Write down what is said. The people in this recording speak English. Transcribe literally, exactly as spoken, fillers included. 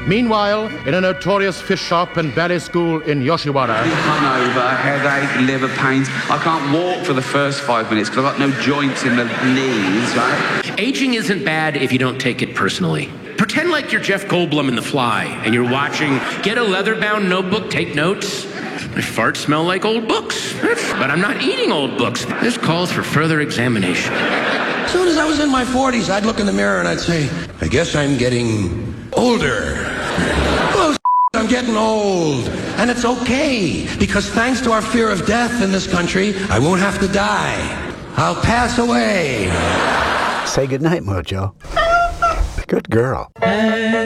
Meanwhile, in a notorious fish shop and ballet school in Yoshiwara... Hungover, headache, liver pains. I can't walk for the first five minutes because I've got no joints in the knees, right? Aging isn't bad if you don't take it personally. Pretend like you're Jeff Goldblum in The Fly, and you're watching, get a leather-bound notebook, take notes. My farts smell like old books, but I'm not eating old books. This calls for further examination. As soon as I was in my forties, I'd look in the mirror and I'd say, I guess I'm getting older. Oh, I'm getting old. And it's okay, because thanks to our fear of death in this country, I won't have to die. I'll pass away. Say goodnight, Mojo. Good girl.